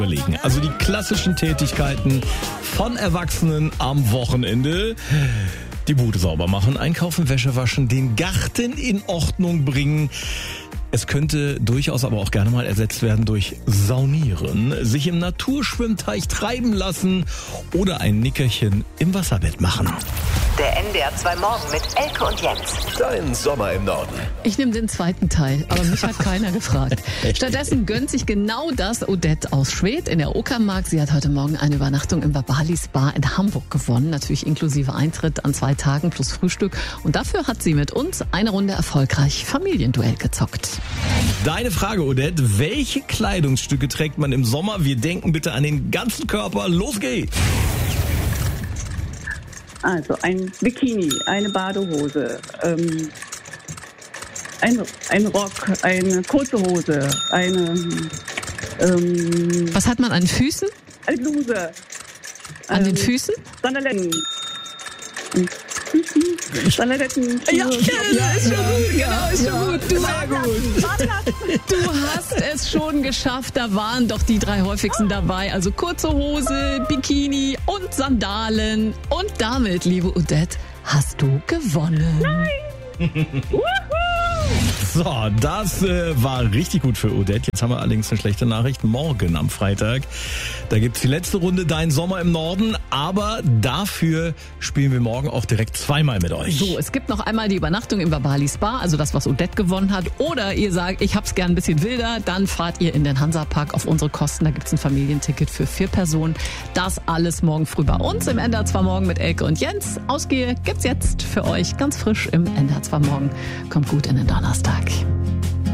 überlegen. Also die klassischen Tätigkeiten von Erwachsenen am Wochenende. Die Bude sauber machen, einkaufen, Wäsche waschen, den Garten in Ordnung bringen. Es könnte durchaus aber auch gerne mal ersetzt werden durch Saunieren, sich im Naturschwimmteich treiben lassen oder ein Nickerchen im Wasserbett machen. Der NDR 2 Morgen mit Elke und Jens. Dein Sommer im Norden. Ich nehme den zweiten Teil, aber mich hat keiner gefragt. Stattdessen gönnt sich genau das Odette aus Schwedt in der Uckermark. Sie hat heute Morgen eine Übernachtung im Babali Spa in Hamburg gewonnen. Natürlich inklusive Eintritt an 2 Tagen plus Frühstück. Und dafür hat sie mit uns eine Runde erfolgreich Familienduell gezockt. Deine Frage, Odette, welche Kleidungsstücke trägt man im Sommer? Wir denken bitte an den ganzen Körper. Los geht's! Also ein Bikini, eine Badehose, ein Rock, eine kurze Hose, Was hat man an den Füßen? eine Bluse. An den Füßen? Sandaletten. Sandaletten. Ja, ist schon gut, genau, ist schon gut. Du hast es schon geschafft, da waren doch die 3 häufigsten dabei. Also kurze Hose, Bikini und Sandalen. Und damit, liebe Odette, hast du gewonnen. Nein! So, das war richtig gut für Odette. Jetzt haben wir allerdings eine schlechte Nachricht. Morgen am Freitag, da gibt's die letzte Runde Dein Sommer im Norden. Aber dafür spielen wir morgen auch direkt zweimal mit euch. So, es gibt noch einmal die Übernachtung im Babali Spa, also das, was Odette gewonnen hat. Oder ihr sagt, ich hab's gern ein bisschen wilder, dann fahrt ihr in den Hansapark auf unsere Kosten. Da gibt's ein Familienticket für 4 Personen. Das alles morgen früh bei uns im NDR 2 Morgen mit Elke und Jens. Ausgehe gibt's jetzt für euch ganz frisch im NDR 2 Morgen. Kommt gut in den Donnerstag.